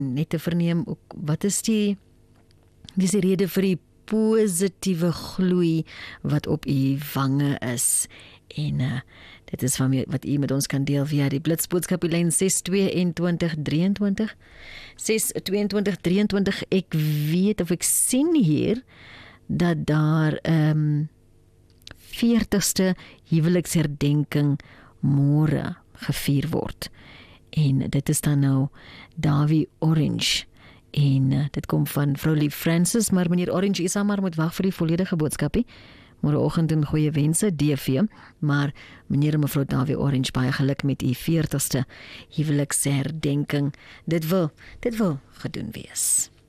net te verneem ook, wat is die rede vir die positiewe gloei wat op u wange is. En dit is wat u met ons kan deel via die blitsboodskap lyn 62223 62223. Ek weet of ek sien hier dat daar 40ste huweliksherdenking môre gevier word. En dit is dan nou Davie Orange. En dit kom van vrou Lief Francis, maar meneer Orange is maar moet wag vir die volledige boodskapie. Môreoggend en goeie wense, DV, maar meneer en mevrou Davie Orange, baie geluk met u 40ste huweliksherdenking. Dit wil gedoen wees.